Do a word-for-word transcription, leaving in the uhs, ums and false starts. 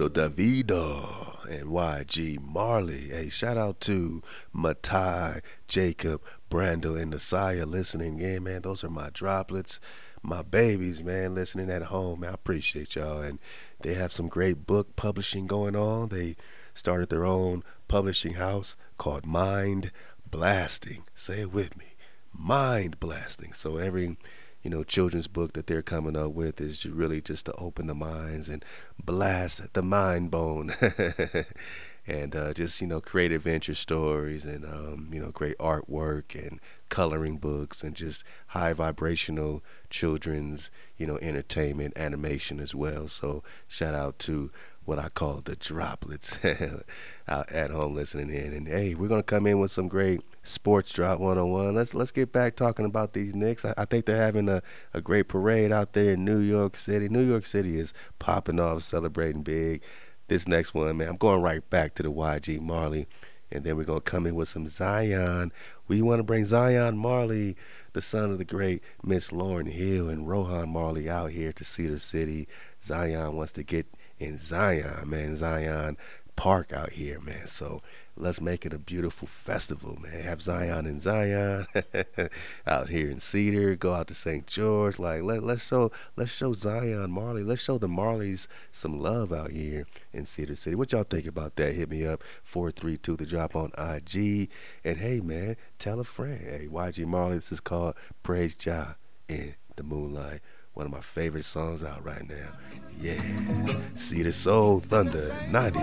little Davido and Y G Marley. Hey, shout out to Matai, Jacob, Brando, and Nasiah listening in, man. Those are my droplets, my babies, man, listening at home. Man, I appreciate y'all. And they have some great book publishing going on. They started their own publishing house called Mind Blasting. Say it with me. Mind Blasting. So every you know, children's book that they're coming up with is ju- really just to open the minds and blast the mind bone. And uh, just, you know, create adventure stories and, um, you know, great artwork and coloring books and just high vibrational children's, you know, entertainment, animation as well. So shout out to what I call the droplets out at home listening in. And hey, we're gonna come in with some great sports drop one on one. Let's let's get back talking about these Knicks. I, I think they're having a, a great parade out there in New York City. New York City is popping off, celebrating big. This next one, man, I'm going right back to the Y G Marley. And then we're gonna come in with some Zion. We want to bring Zion Marley, the son of the great Miss Lauren Hill and Rohan Marley, out here to Cedar City. Zion wants to get in Zion, man. Zion Park out here, man. So let's make it a beautiful festival, man. Have Zion and Zion out here in Cedar. Go out to Saint George. Like let let's show let's show Zion Marley. Let's show the Marleys some love out here in Cedar City. What y'all think about that? Hit me up four three two the drop on I G. And hey, man, tell a friend. Hey, Y G Marley. This is called Praise Jah in the Moonlight. One of my favorite songs out right now. Yeah. Cedar Soul Thunder ninety